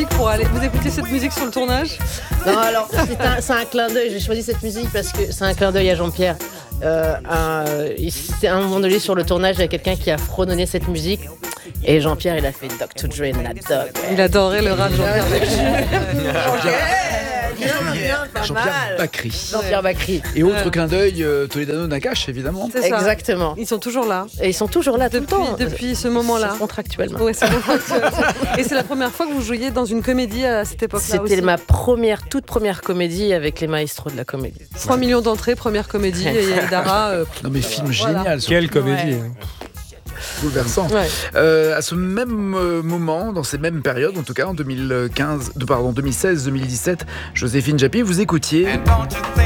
musique pour aller. Vous écoutez cette musique sur le tournage? Non, alors c'est un clin d'œil. J'ai choisi cette musique parce que c'est un clin d'œil à Jean-Pierre. C'est à un moment donné sur le tournage, il y a quelqu'un qui a fredonné cette musique. Et Jean-Pierre, il a fait Dr. Dre, Nat Dogg. Il adorait le rap, Jean-Pierre. Jean-Pierre Bacri. Jean-Pierre Bacri. Et autre clin d'œil, Toledano Nakache, évidemment. C'est ça. Exactement. Ils sont toujours là. Et ils sont toujours là tout le temps. Depuis ce moment-là. C'est contractuellement. Ouais, c'est contractuel. Et c'est la première fois que vous jouiez dans une comédie à cette époque-là aussi. C'était ma toute première comédie avec les maestros de la comédie. 3 millions d'entrées, première comédie, et Dara. Non mais film Voilà. génial. Quelle comédie. Ouais. Bouleversant. Ouais. À ce même moment, dans ces mêmes périodes, en tout cas en 2016-2017, Joséphine Japy, vous écoutiez